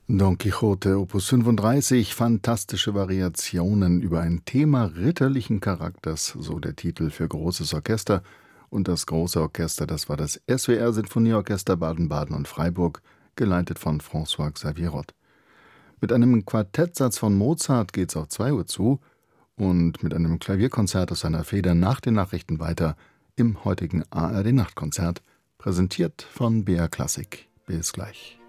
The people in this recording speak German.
Don Quixote, Opus 35, fantastische Variationen über ein Thema ritterlichen Charakters, so der Titel für großes Orchester. Und das große Orchester, das war das SWR-Sinfonieorchester Baden-Baden und Freiburg, geleitet von François-Xavier Roth. Mit einem Quartettsatz von Mozart geht's auf 2 Uhr zu und mit einem Klavierkonzert aus seiner Feder nach den Nachrichten weiter im heutigen ARD-Nachtkonzert, präsentiert von BR Klassik. Bis gleich.